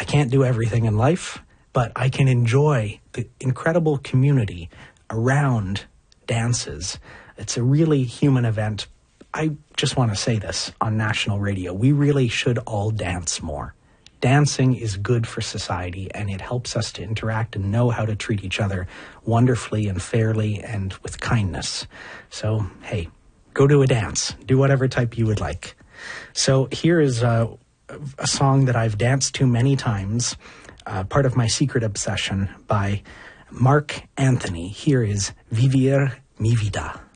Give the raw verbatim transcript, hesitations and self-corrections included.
can't do everything in life, but I can enjoy the incredible community around dances. It's a really human event. I just want to say this on national radio. We really should all dance more. Dancing is good for society, and it helps us to interact and know how to treat each other wonderfully and fairly and with kindness. So, hey, go to a dance. Do whatever type you would like. So here is a, a song that I've danced to many times, uh, part of my secret obsession, by Mark Anthony. Here is Vivir Mi Vida.